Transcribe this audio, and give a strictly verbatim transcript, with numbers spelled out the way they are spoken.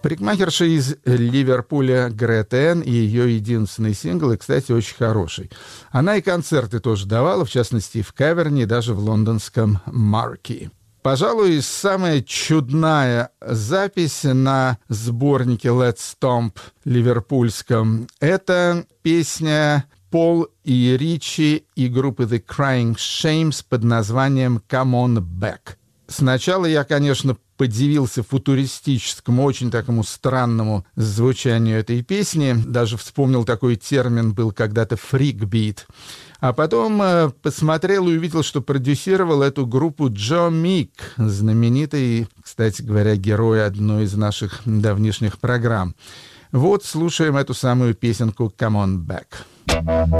Парикмахерша из Ливерпуля Грета Энн и ее единственный сингл, и, кстати, очень хороший. Она и концерты тоже давала, в частности, в Каверне и даже в лондонском Марки. Пожалуй, самая чудная запись на сборнике Let's Stomp ливерпульском — это песня Пол и Ричи и группы The Crying Shames под названием «Come on Back». Сначала я, конечно, подивился футуристическому, очень такому странному звучанию этой песни. Даже вспомнил, такой термин был когда-то «фрикбит». А потом э, посмотрел и увидел, что продюсировал эту группу Джо Мик, знаменитый, кстати говоря, герой одной из наших давнишних программ. Вот слушаем эту самую песенку «Come on Back».